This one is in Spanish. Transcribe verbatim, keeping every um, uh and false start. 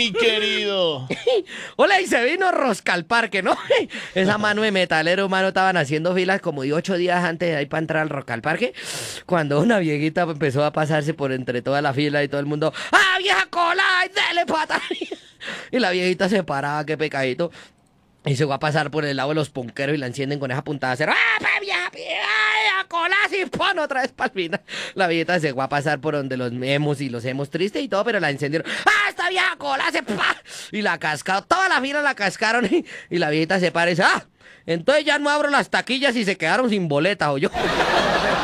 mi querido. Hola, y se vino Rosca al parque, ¿no? Esa mano de metalero, mano, estaban haciendo filas como de ocho días antes de ahí para entrar al Rosca al parque. Cuando una viejita empezó a pasarse por entre toda la fila y todo el mundo, ¡ah, vieja cola! ¡Ay, dele pata! Y la viejita se paraba, qué pecadito. Y se va a pasar por el lado de los punqueros y la encienden con esa puntada de cero. ¡Ah, pa, vieja, vieja, cola! ¡Sí, pon otra vez para el final! La viejita se va a pasar por donde los emos y los emos tristes y todo, pero la encendieron. ¡Ah, esta vieja cola! Se pa! Y la cascaron, toda la fila la cascaron y, y la viejita se para y dice, ¡ah! Entonces ya no abro las taquillas y se quedaron sin boleta, o yo.